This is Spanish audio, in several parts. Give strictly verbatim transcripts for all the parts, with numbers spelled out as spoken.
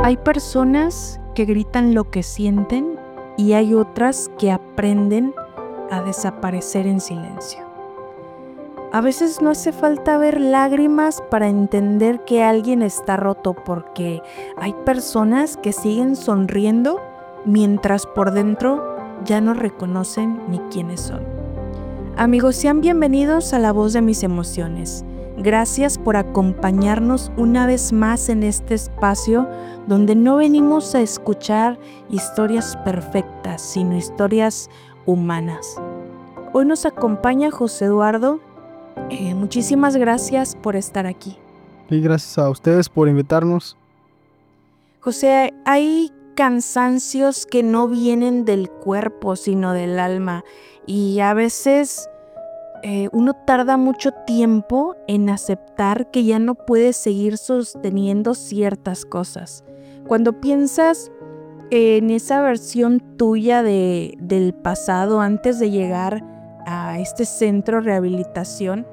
Hay personas que gritan lo que sienten y hay otras que aprenden a desaparecer en silencio. A veces no hace falta ver lágrimas para entender que alguien está roto, porque hay personas que siguen sonriendo mientras por dentro ya no reconocen ni quiénes son. Amigos, sean bienvenidos a La Voz de Mis Emociones. Gracias por acompañarnos una vez más en este espacio donde no venimos a escuchar historias perfectas, sino historias humanas. Hoy nos acompaña José Eduardo. Eh, muchísimas gracias por estar aquí. Y gracias a ustedes por invitarnos. José, hay cansancios que no vienen del cuerpo, sino del alma. Y a veces eh, uno tarda mucho tiempo en aceptar que ya no puede seguir sosteniendo ciertas cosas. Cuando piensas en esa versión tuya de, del pasado antes de llegar a este centro de rehabilitación,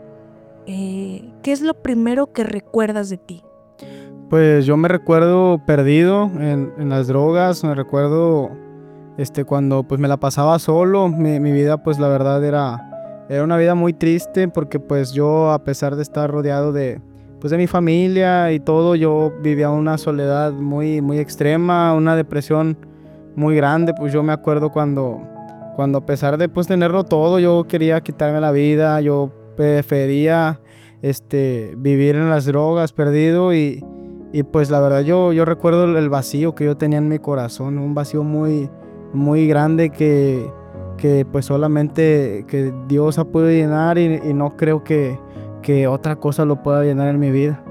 eh, ¿qué es lo primero que recuerdas de ti? Pues yo me recuerdo perdido en, en las drogas, me recuerdo este, cuando pues me la pasaba solo. Mi, mi vida pues la verdad era, era una vida muy triste, porque pues yo, a pesar de estar rodeado de, pues, de mi familia y todo, yo vivía una soledad muy, muy extrema, una depresión muy grande. Pues yo me acuerdo cuando, cuando a pesar de pues tenerlo todo, yo quería quitarme la vida, yo prefería este, vivir en las drogas perdido y, y pues la verdad yo, yo recuerdo el vacío que yo tenía en mi corazón, un vacío muy, muy grande que, que pues solamente que Dios ha podido llenar, y, y no creo que, que otra cosa lo pueda llenar en mi vida.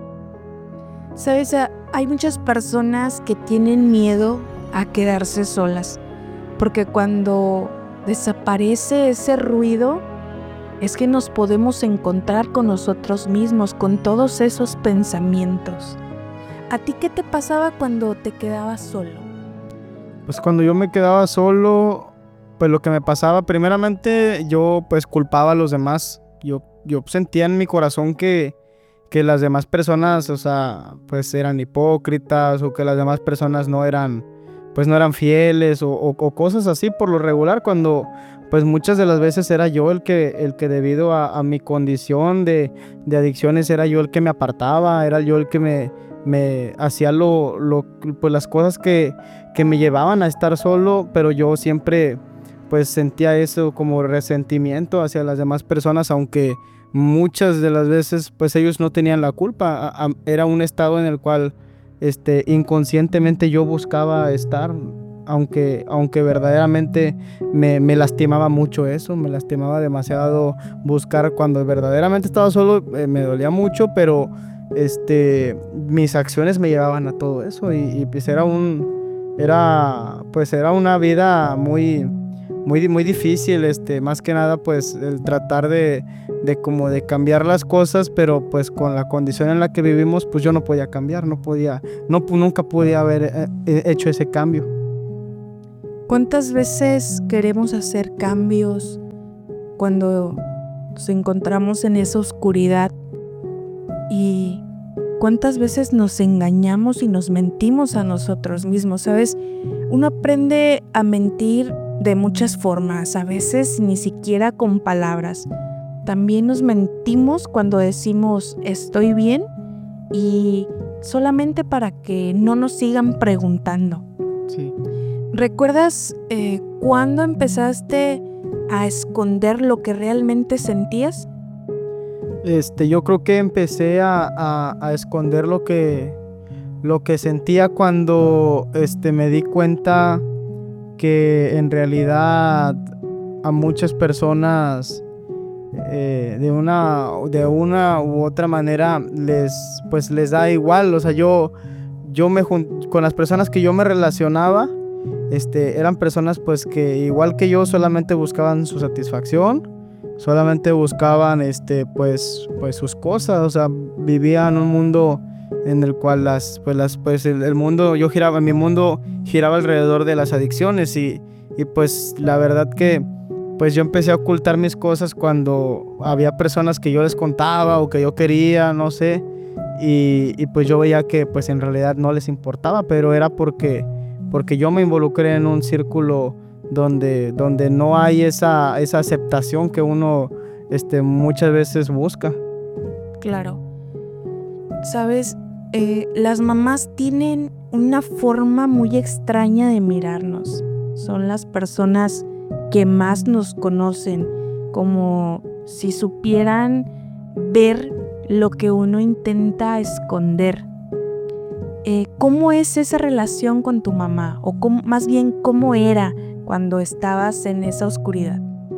Sabes, hay muchas personas que tienen miedo a quedarse solas, porque cuando desaparece ese ruido es que nos podemos encontrar con nosotros mismos, con todos esos pensamientos. ¿A ti qué te pasaba cuando te quedabas solo? Pues cuando yo me quedaba solo, pues lo que me pasaba, primeramente yo pues culpaba a los demás. Yo, yo sentía en mi corazón que, que las demás personas, o sea, pues eran hipócritas, o que las demás personas no eran, pues no eran fieles, o, o, o cosas así por lo regular, cuando pues muchas de las veces era yo el que, el que debido a, a mi condición de, de adicciones, era yo el que me apartaba, era yo el que me, me hacía lo, lo, pues las cosas que, que me llevaban a estar solo, pero yo siempre pues sentía eso como resentimiento hacia las demás personas, aunque muchas de las veces pues ellos no tenían la culpa. A, a, era un estado en el cual este, inconscientemente yo buscaba estar, aunque, aunque verdaderamente me, me lastimaba mucho eso, me lastimaba demasiado buscar. Cuando verdaderamente estaba solo, eh, me dolía mucho, pero este, mis acciones me llevaban a todo eso, y, y pues era un, era, pues era una vida muy, muy, muy difícil, este, más que nada pues el tratar de, de como de cambiar las cosas, pero pues con la condición en la que vivimos, pues yo no podía cambiar, no podía, no, nunca podía haber eh, hecho ese cambio. ¿Cuántas veces queremos hacer cambios cuando nos encontramos en esa oscuridad? ¿Y cuántas veces nos engañamos y nos mentimos a nosotros mismos? ¿Sabes? Uno aprende a mentir de muchas formas, a veces ni siquiera con palabras. También nos mentimos cuando decimos estoy bien, y solamente para que no nos sigan preguntando. Sí. ¿Recuerdas eh, cuándo empezaste a esconder lo que realmente sentías? Este, yo creo que empecé a, a, a esconder lo que, lo que sentía cuando este, me di cuenta que en realidad a muchas personas eh, de una, de una u otra manera les, pues les da igual. O sea, yo, yo me jun- con las personas que yo me relacionaba, este, eran personas pues que igual que yo solamente buscaban su satisfacción, solamente buscaban este, pues, pues sus cosas. O sea, vivían un mundo en el cual las, pues las, pues el, el mundo, yo giraba, mi mundo giraba alrededor de las adicciones, y, y pues la verdad que pues yo empecé a ocultar mis cosas cuando había personas que yo les contaba o que yo quería, no sé, y, y pues yo veía que pues en realidad no les importaba, pero era porque, porque yo me involucré en un círculo donde, donde no hay esa, esa aceptación que uno este, muchas veces busca. Claro. Sabes, eh, las mamás tienen una forma muy extraña de mirarnos. Son las personas que más nos conocen, como si supieran ver lo que uno intenta esconder. Eh, ¿Cómo es esa relación con tu mamá? O cómo, más bien, ¿cómo era cuando estabas en esa oscuridad?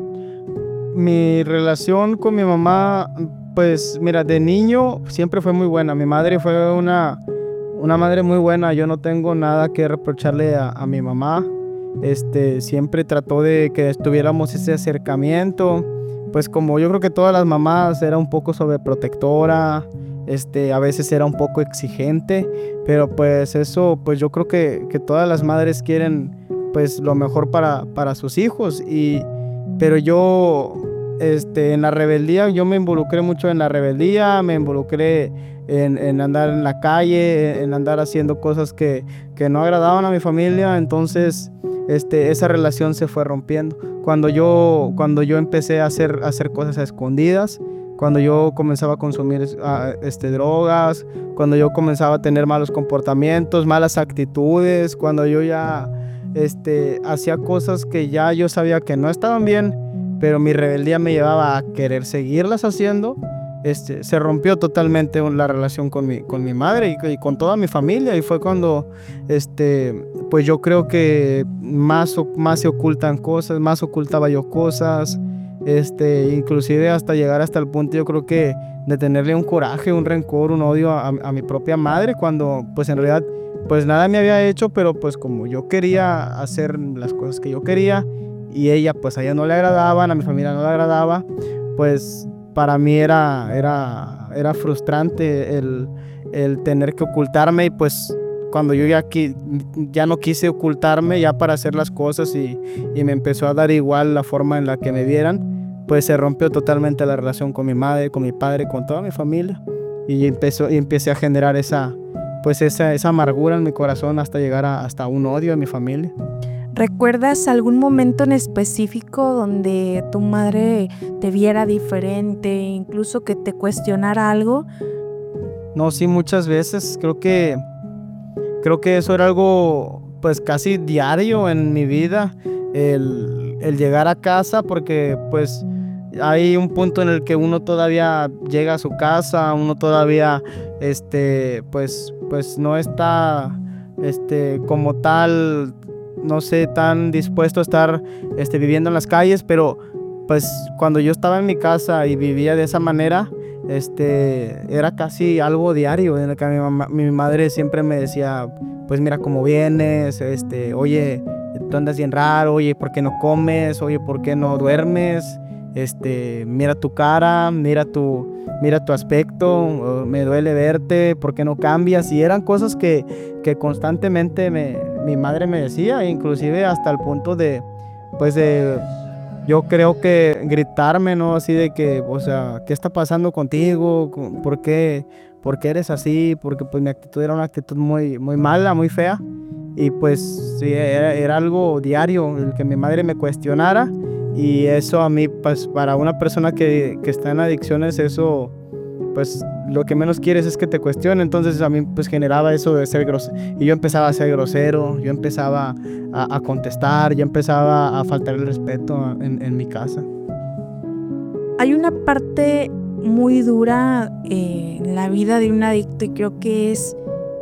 Mi relación con mi mamá, pues mira, de niño siempre fue muy buena. Mi madre fue una, una madre muy buena. Yo no tengo nada que reprocharle a, a mi mamá. Este, siempre trató de que tuviéramos ese acercamiento. Pues como yo creo que todas las mamás, era un poco sobreprotectora. Este, a veces era un poco exigente. Pero pues eso, pues yo creo que, que todas las madres quieren pues lo mejor para, para sus hijos. Y pero yo, este, en la rebeldía, yo me involucré mucho en la rebeldía, me involucré en, en andar en la calle, en andar haciendo cosas que, que no agradaban a mi familia. Entonces, este, esa relación se fue rompiendo. Cuando yo, cuando yo empecé a hacer, a hacer cosas a escondidas, cuando yo comenzaba a consumir uh, este, drogas, cuando yo comenzaba a tener malos comportamientos, malas actitudes, cuando yo ya este, hacía cosas que ya yo sabía que no estaban bien, pero mi rebeldía me llevaba a querer seguirlas haciendo, este, se rompió totalmente la relación con mi, con mi madre y, y con toda mi familia. Y fue cuando este, pues yo creo que más, más se ocultan cosas, más ocultaba yo cosas. Este, inclusive hasta llegar hasta el punto, yo creo que de tenerle un coraje, un rencor, un odio a, a mi propia madre, cuando pues en realidad pues nada me había hecho, pero pues como yo quería hacer las cosas que yo quería y ella pues a ella no le agradaban, a mi familia no le agradaba, pues para mí era, era, era frustrante el, el tener que ocultarme. Y pues cuando yo ya, qui, ya no quise ocultarme ya para hacer las cosas y, y me empezó a dar igual la forma en la que me vieran, pues se rompió totalmente la relación con mi madre, con mi padre, con toda mi familia. Y, empezó, y empecé a generar esa, pues esa, esa amargura en mi corazón hasta llegar a, hasta un odio a mi familia. ¿Recuerdas algún momento en específico donde tu madre te viera diferente, incluso que te cuestionara algo? No, sí, muchas veces. Creo que, creo que eso era algo pues casi diario en mi vida, el, el llegar a casa, porque pues hay un punto en el que uno todavía llega a su casa, uno todavía este, pues, pues no está este, como tal, no sé, tan dispuesto a estar este, viviendo en las calles, pero pues cuando yo estaba en mi casa y vivía de esa manera, este, era casi algo diario en el que mi, mamá, mi madre siempre me decía, pues mira cómo vienes, este, oye, tú andas bien raro, oye, ¿por qué no comes? Oye, ¿por qué no duermes? Este, mira tu cara, mira tu, mira tu aspecto, me duele verte, ¿por qué no cambias? Y eran cosas que, que constantemente me, mi madre me decía, inclusive hasta el punto de, pues de, yo creo que gritarme, ¿no? Así de que, o sea, ¿qué está pasando contigo? ¿Por qué, por qué eres así? Porque pues mi actitud era una actitud muy, muy mala, muy fea. Y pues sí, era, era algo diario el que mi madre me cuestionara. Y eso a mí, pues para una persona que, que está en adicciones, eso, pues lo que menos quieres es que te cuestione. Entonces a mí pues generaba eso de ser grosero. Y yo empezaba a ser grosero, yo empezaba a, a contestar, yo empezaba a faltar el respeto en, en mi casa. Hay una parte muy dura eh, en la vida de un adicto y creo que es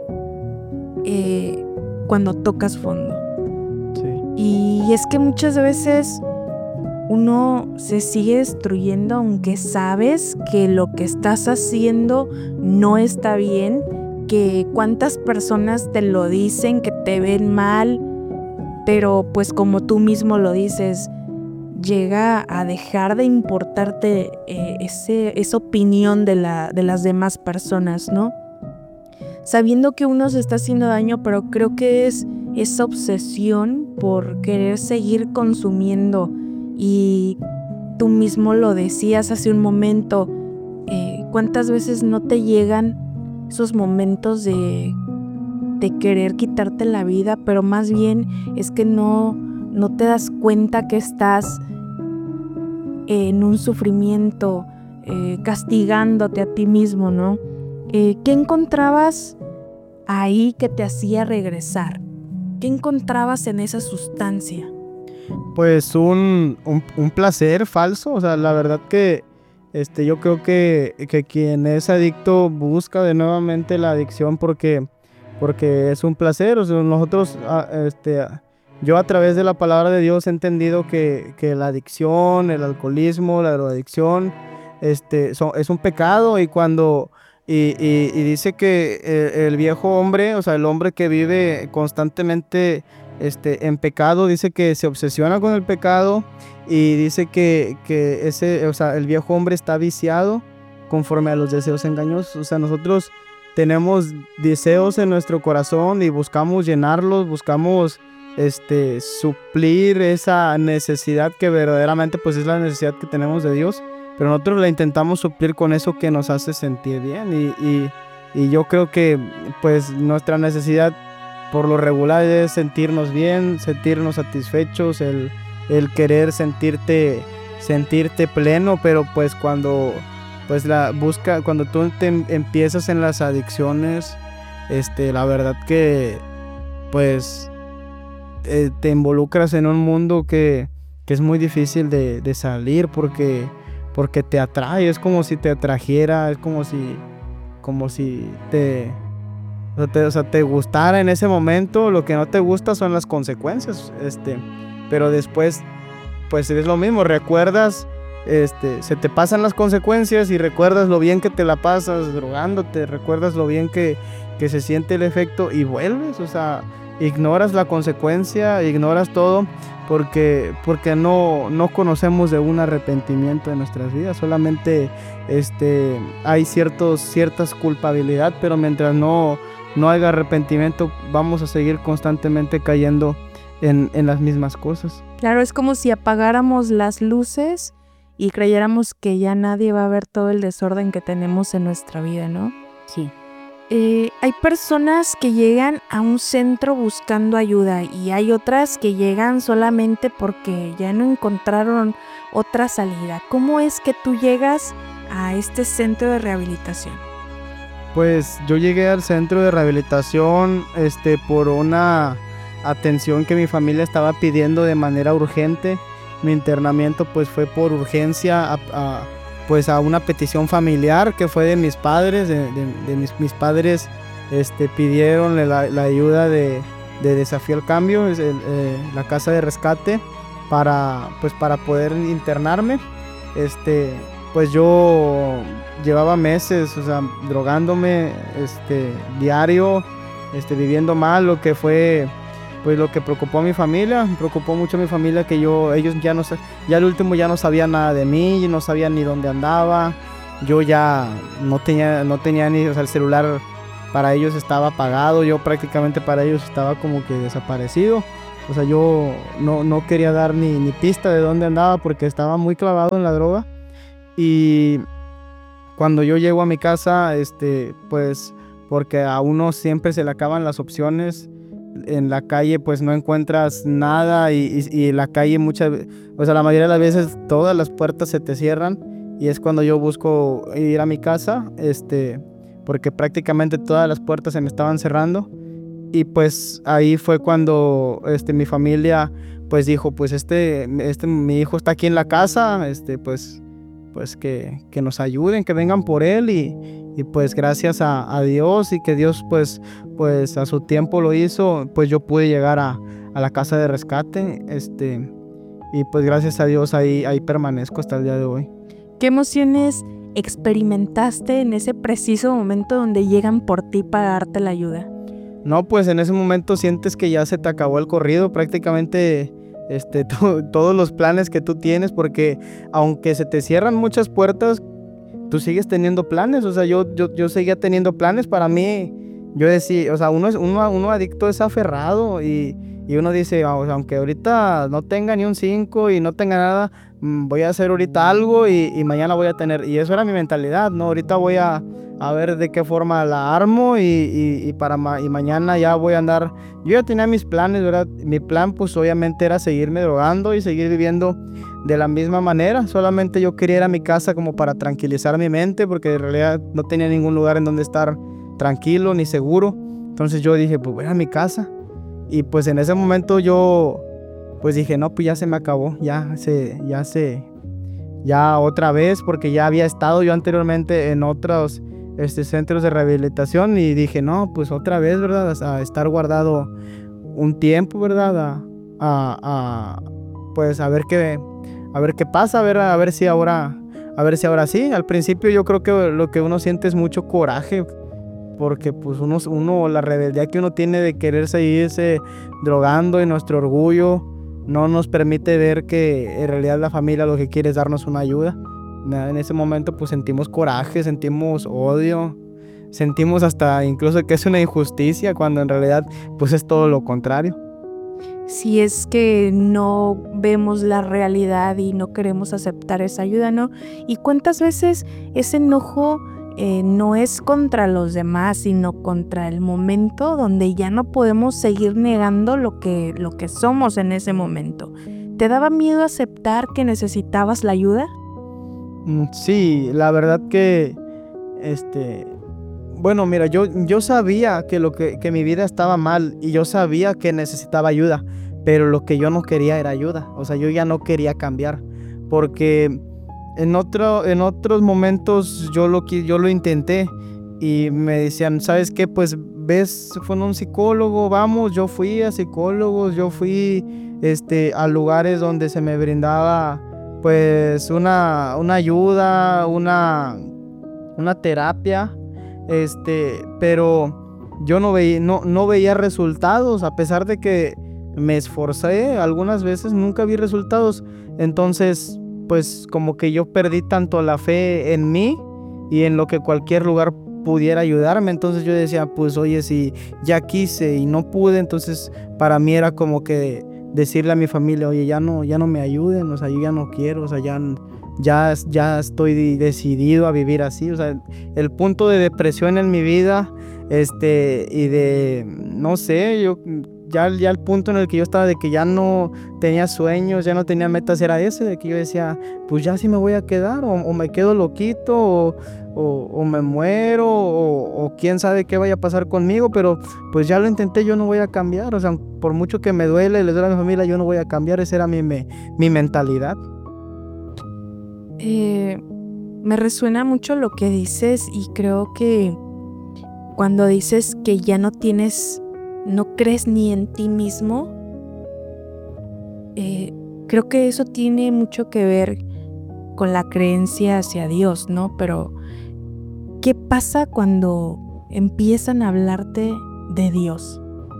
eh, cuando tocas fondo. Sí. Y es que muchas veces uno se sigue destruyendo aunque sabes que lo que estás haciendo no está bien, que cuántas personas te lo dicen, que te ven mal, pero pues como tú mismo lo dices, llega a dejar de importarte eh, ese, esa opinión de, la, de las demás personas, ¿no? Sabiendo que uno se está haciendo daño, pero creo que es esa obsesión por querer seguir consumiendo. Y tú mismo lo decías hace un momento, eh, ¿cuántas veces no te llegan esos momentos de, de querer quitarte la vida, pero más bien es que no, no te das cuenta que estás en un sufrimiento, eh, castigándote a ti mismo, ¿no? Eh, ¿Qué encontrabas ahí que te hacía regresar? ¿Qué encontrabas en esa sustancia? Pues un, un, un placer falso, o sea, la verdad que este, yo creo que, que quien es adicto busca de nuevamente la adicción porque, porque es un placer. O sea, nosotros, ah, este, yo a través de la palabra de Dios he entendido que, que la adicción, el alcoholismo, la drogadicción, este, son, es un pecado y cuando... Y, y, y dice que el, el viejo hombre, o sea, el hombre que vive constantemente este, en pecado, dice que se obsesiona con el pecado y dice que, que ese, o sea, el viejo hombre está viciado conforme a los deseos engañosos. O sea, nosotros tenemos deseos en nuestro corazón y buscamos llenarlos, buscamos este, suplir esa necesidad que verdaderamente pues es la necesidad que tenemos de Dios. Pero nosotros la intentamos suplir con eso que nos hace sentir bien y, y, y yo creo que pues nuestra necesidad por lo regular es sentirnos bien, sentirnos satisfechos, el, el querer sentirte, sentirte pleno, pero pues cuando pues la busca, cuando tú te empiezas en las adicciones, este, la verdad que pues eh, te involucras en un mundo que, que es muy difícil de, de salir porque porque te atrae, es como si te atrajera, es como si, como si te, o sea, te, o sea, te gustara en ese momento. Lo que no te gusta son las consecuencias, este, pero después, pues es lo mismo, recuerdas, este, se te pasan las consecuencias y recuerdas lo bien que te la pasas drogándote, recuerdas lo bien que, que se siente el efecto y vuelves, o sea, ignoras la consecuencia, ignoras todo. Porque, porque no, no conocemos de un arrepentimiento en nuestras vidas, solamente este, hay ciertos, ciertas culpabilidad, pero mientras no, no haya arrepentimiento vamos a seguir constantemente cayendo en, en las mismas cosas. Claro, es como si apagáramos las luces y creyéramos que ya nadie va a ver todo el desorden que tenemos en nuestra vida, ¿no? Sí. Eh, hay personas que llegan a un centro buscando ayuda y hay otras que llegan solamente porque ya no encontraron otra salida. ¿Cómo es que tú llegas a este centro de rehabilitación? Pues yo llegué al centro de rehabilitación este, por una atención que mi familia estaba pidiendo de manera urgente. Mi internamiento pues fue por urgencia a, a pues a una petición familiar que fue de mis padres, de, de, de mis, mis padres este, pidieron la, la ayuda de, de Desafío al Cambio, es el, eh, la casa de rescate, para, pues, para poder internarme. Este, pues yo llevaba meses, o sea, drogándome este, diario, este, viviendo mal, lo que fue... Pues lo que preocupó a mi familia, preocupó mucho a mi familia que yo, ellos ya no, ya al último ya no sabían nada de mí, no sabían ni dónde andaba, yo ya no tenía, no tenía ni, o sea, el celular para ellos estaba apagado, yo prácticamente para ellos estaba como que desaparecido, o sea, yo no, no quería dar ni, ni pista de dónde andaba porque estaba muy clavado en la droga. Y cuando yo llego a mi casa, este, pues porque a uno siempre se le acaban las opciones. En la calle pues no encuentras nada y, y, y la calle muchas, o sea, la mayoría de las veces todas las puertas se te cierran y es cuando yo busco ir a mi casa, este, porque prácticamente todas las puertas se me estaban cerrando y pues ahí fue cuando este, mi familia pues dijo, pues este, este, mi hijo está aquí en la casa, este, pues, pues que, que nos ayuden, que vengan por él y Y pues gracias a, a Dios y que Dios pues, pues a su tiempo lo hizo, pues yo pude llegar a, a la casa de rescate, este, y pues gracias a Dios ahí, ahí permanezco hasta el día de hoy. ¿Qué emociones experimentaste en ese preciso momento donde llegan por ti para darte la ayuda? No, pues en ese momento sientes que ya se te acabó el corrido, prácticamente este, to, todos los planes que tú tienes, porque aunque se te cierran muchas puertas, tú sigues teniendo planes. O sea, yo, yo, yo seguía teniendo planes. Para mí, yo decía, o sea, uno, es, uno, uno adicto es aferrado y, y uno dice, o sea, aunque ahorita no tenga ni un cinco y no tenga nada, voy a hacer ahorita algo y, y mañana voy a tener, y eso era mi mentalidad, ¿no? Ahorita voy a, a ver de qué forma la armo y, y, y para ma- y mañana ya voy a andar. Yo ya tenía mis planes, ¿verdad? Mi plan pues obviamente era seguirme drogando y seguir viviendo de la misma manera. Solamente yo quería ir a mi casa como para tranquilizar mi mente, porque en realidad no tenía ningún lugar en donde estar tranquilo ni seguro. Entonces yo dije, pues voy a mi casa. Y pues en ese momento yo pues dije, no, pues ya se me acabó, ya se, ya se, ya otra vez, porque ya había estado yo anteriormente en otros este, centros de rehabilitación y dije, no, pues otra vez, ¿verdad? A estar guardado un tiempo, ¿verdad? A, a, a, pues a ver qué, a ver qué pasa, a ver, a ver si ahora, a ver si ahora sí. Al principio yo creo que lo que uno siente es mucho coraje, porque pues uno, uno, la rebeldía que uno tiene de querer seguirse drogando y nuestro orgullo no nos permite ver que en realidad la familia lo que quiere es darnos una ayuda. En ese momento pues sentimos coraje, sentimos odio, sentimos hasta incluso que es una injusticia, cuando en realidad pues es todo lo contrario. Si es que no vemos la realidad y no queremos aceptar esa ayuda, ¿no? ¿Y cuántas veces ese enojo eh, no es contra los demás, sino contra el momento donde ya no podemos seguir negando lo que, lo que somos en ese momento? ¿Te daba miedo aceptar que necesitabas la ayuda? Mm, Sí, la verdad que, este, bueno, mira, yo, yo sabía que, lo que, que mi vida estaba mal y yo sabía que necesitaba ayuda, pero lo que yo no quería era ayuda. O sea, yo ya no quería cambiar, porque en otro, en otros momentos yo lo, qui- yo lo intenté y me decían, ¿sabes qué? Pues ves, fue un psicólogo, vamos, yo fui a psicólogos, yo fui, este, a lugares donde se me brindaba pues una, una ayuda, una, una terapia, este, pero yo no veía, no, no veía resultados, a pesar de que me esforcé algunas veces, nunca vi resultados. Entonces, pues como que yo perdí tanto la fe en mí y en lo que cualquier lugar pudiera ayudarme. Entonces yo decía, pues oye, si ya quise y no pude, entonces para mí era como que decirle a mi familia, oye, ya no, ya no me ayuden, o sea, yo ya no quiero, o sea, ya, ya, ya estoy decidido a vivir así. O sea, el punto de depresión en mi vida, este, y de, no sé, yo, ya, ya el punto en el que yo estaba de que ya no tenía sueños, ya no tenía metas, era ese, de que yo decía, pues ya sí me voy a quedar, o, o me quedo loquito, o, o, o me muero, o, o quién sabe qué vaya a pasar conmigo, pero pues ya lo intenté, yo no voy a cambiar. O sea, por mucho que me duele, le duele a mi familia, yo no voy a cambiar. Esa era mi, mi, mi mentalidad. Eh, me resuena mucho lo que dices y creo que cuando dices que ya no tienes, no crees ni en ti mismo, eh, creo que eso tiene mucho que ver con la creencia hacia Dios, ¿no? Pero, ¿qué pasa cuando empiezan a hablarte de Dios?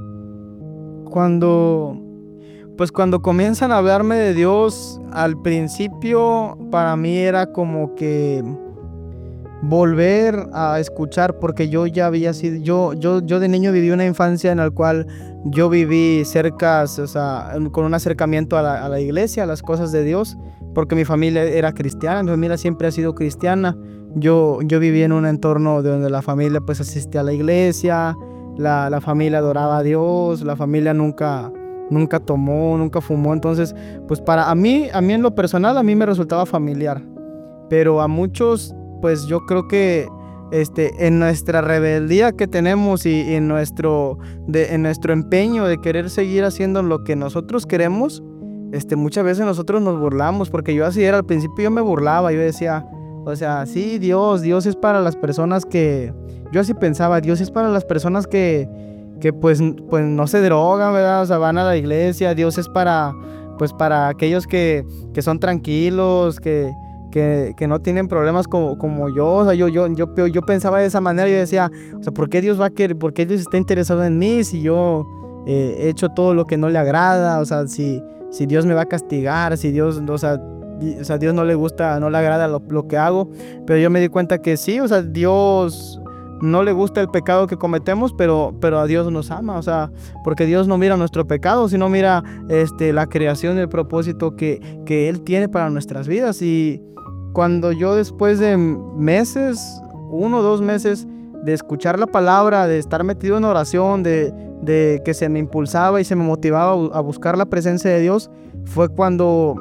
Cuando, pues cuando comienzan a hablarme de Dios, al principio para mí era como que volver a escuchar, porque yo ya había sido, yo, yo, yo de niño viví una infancia en la cual yo viví cerca, o sea, con un acercamiento a la, a la iglesia, a las cosas de Dios, porque mi familia era cristiana, mi familia siempre ha sido cristiana. Yo, yo viví en un entorno de donde la familia pues asistía a la iglesia, la, la familia adoraba a Dios, la familia nunca, nunca tomó, nunca fumó. Entonces, pues para a mí, a mí en lo personal, a mí me resultaba familiar, pero a muchos pues yo creo que este, en nuestra rebeldía que tenemos y, y en, nuestro, de, en nuestro empeño de querer seguir haciendo lo que nosotros queremos, este, muchas veces nosotros nos burlamos, porque yo así era al principio, yo me burlaba, yo decía, o sea, sí, Dios, Dios es para las personas que, yo así pensaba, Dios es para las personas que, que pues, pues no se drogan, ¿verdad? O sea, van a la iglesia, Dios es para, pues para aquellos que, que son tranquilos, que que, que no tienen problemas como, como yo. O sea, yo, yo, yo, yo pensaba de esa manera. Yo decía, o sea, ¿por qué Dios va a querer, por qué Dios está interesado en mí si yo eh, he hecho todo lo que no le agrada? O sea, si, si Dios me va a castigar, si Dios, o sea, o sea, Dios no le gusta, no le agrada lo, lo que hago. Pero yo me di cuenta que sí, o sea, Dios no le gusta el pecado que cometemos, pero, pero a Dios nos ama. O sea, porque Dios no mira nuestro pecado, sino mira este, la creación y el propósito que, que Él tiene para nuestras vidas. Y cuando yo después de meses uno o dos meses de escuchar la palabra, de estar metido en oración, de, de que se me impulsaba y se me motivaba a buscar la presencia de Dios, fue cuando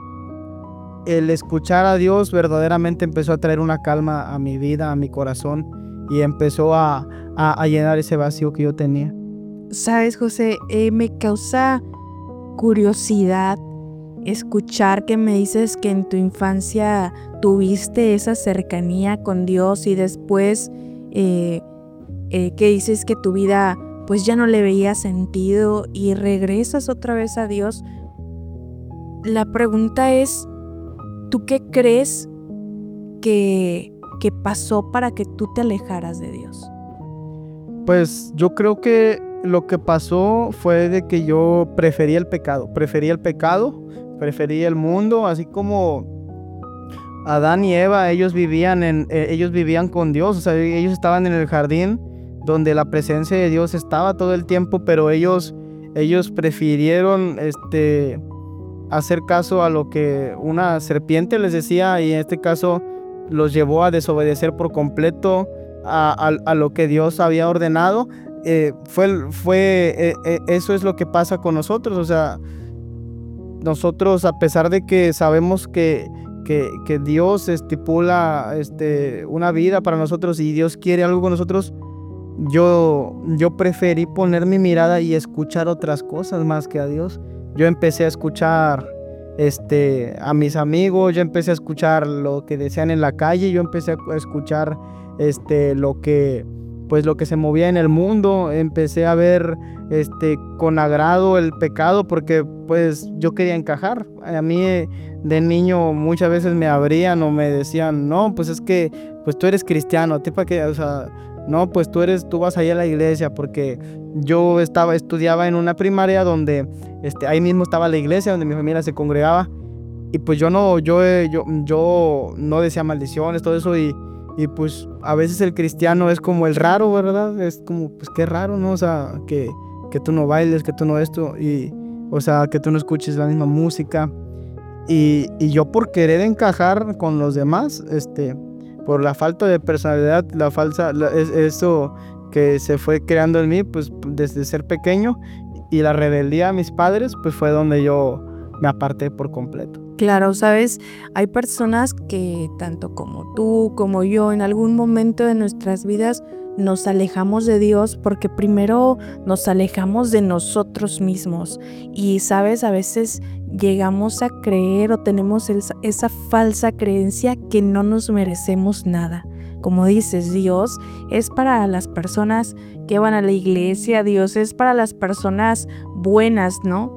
el escuchar a Dios verdaderamente empezó a traer una calma a mi vida, a mi corazón, y empezó a, a, a llenar ese vacío que yo tenía. Sabes, José, eh, me causa curiosidad escuchar que me dices que en tu infancia tuviste esa cercanía con Dios y después eh, eh, que dices que tu vida pues ya no le veía sentido y regresas otra vez a Dios. La pregunta es, ¿tú qué crees que, que pasó para que tú te alejaras de Dios? Pues yo creo que lo que pasó fue de que yo prefería el pecado, prefería el pecado, prefería el mundo, así como Adán y Eva, ellos vivían, en, eh, ellos vivían con Dios, o sea, ellos estaban en el jardín donde la presencia de Dios estaba todo el tiempo, pero ellos, ellos prefirieron este, hacer caso a lo que una serpiente les decía, y en este caso los llevó a desobedecer por completo a, a, a lo que Dios había ordenado. Eh, fue, fue eh, eh, eso es lo que pasa con nosotros, o sea, nosotros, a pesar de que sabemos que, que, que Dios estipula este, una vida para nosotros y Dios quiere algo con nosotros, yo, yo preferí poner mi mirada y escuchar otras cosas más que a Dios. Yo empecé a escuchar este, a mis amigos, yo empecé a escuchar lo que decían en la calle, yo empecé a escuchar este, lo que... pues lo que se movía en el mundo. Empecé a ver este, con agrado el pecado, porque pues yo quería encajar. A mí de niño muchas veces me abrían o me decían, no, pues es que pues tú eres cristiano, ¿a qué? O sea, no, pues tú eres, tú vas allá a la iglesia, porque yo estaba, estudiaba en una primaria donde este, ahí mismo estaba la iglesia donde mi familia se congregaba, y pues yo no, yo, yo, yo no decía maldiciones, todo eso, y Y pues a veces el cristiano es como el raro, ¿verdad? Es como, pues qué raro, ¿no? O sea, que, que tú no bailes, que tú no esto, y, o sea, que tú no escuches la misma música. Y, y yo por querer encajar con los demás, este, por la falta de personalidad, la falsa, la, es, eso que se fue creando en mí, pues desde ser pequeño, y la rebeldía a mis padres, pues fue donde yo me aparté por completo. Claro, sabes, hay personas que tanto como tú, como yo, en algún momento de nuestras vidas nos alejamos de Dios porque primero nos alejamos de nosotros mismos. Y sabes, a veces llegamos a creer o tenemos esa, esa falsa creencia que no nos merecemos nada. Como dices, Dios es para las personas que van a la iglesia, Dios es para las personas buenas, ¿no?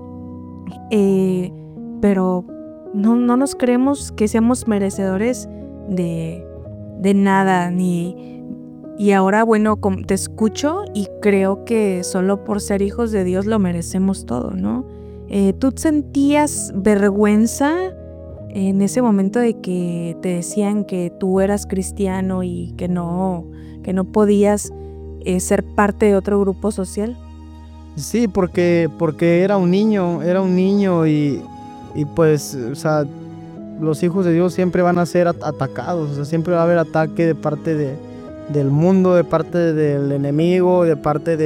Eh, pero no, no nos creemos que seamos merecedores de, de nada, ni, y ahora, bueno, te escucho y creo que solo por ser hijos de Dios lo merecemos todo, ¿no? Eh, ¿tú sentías vergüenza en ese momento de que te decían que tú eras cristiano y que no, que no podías eh, ser parte de otro grupo social? Sí, porque, porque era un niño, era un niño y, y pues, o sea, los hijos de Dios siempre van a ser at- atacados, o sea, siempre va a haber ataque de parte de, del mundo, de parte del enemigo, de parte de